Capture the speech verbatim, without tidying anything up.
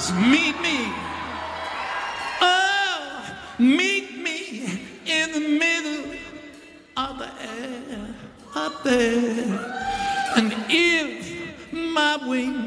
Meet me, oh, meet me in the middle of the air up there. And if my wings